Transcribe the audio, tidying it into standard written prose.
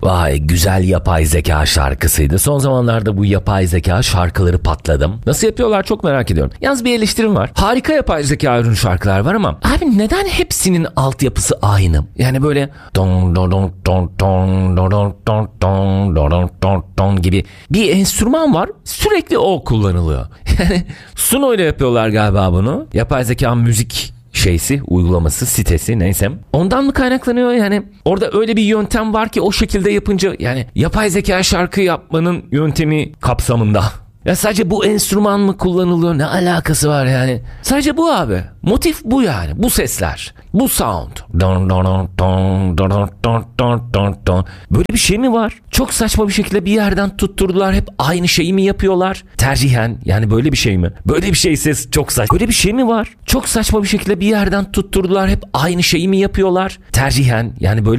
Vay güzel yapay zeka şarkısıydı. Son zamanlarda bu yapay zeka şarkıları patladım. Nasıl yapıyorlar çok merak ediyorum. Yalnız bir eleştirim var. Harika yapay zeka ürün şarkılar var ama abi neden hepsinin altyapısı aynı? Yani böyle don don don don don don don don don don don gibi bir enstrüman var. Sürekli o kullanılıyor. Yani Suno ile yapıyorlar galiba bunu. Yapay zeka müzik uygulaması, sitesi neyse. Ondan mı kaynaklanıyor yani? Orada öyle bir yöntem var ki o şekilde yapınca yani yapay zeka şarkı yapmanın yöntemi kapsamında. Ya sadece bu enstrüman mı kullanılıyor? Ne alakası var yani? Sadece bu abi. Motif bu yani. Bu sesler. Bu sound. Don don don don don don don don don. Böyle bir şey mi var? Çok saçma bir şekilde bir yerden tutturdular. Hep aynı şeyi mi yapıyorlar? Tercihen yani böyle bir şey mi? Böyle bir şey ses çok saçma. Böyle bir şey mi var? Çok saçma bir şekilde bir yerden tutturdular. Hep aynı şeyi mi yapıyorlar? Tercihen yani böyle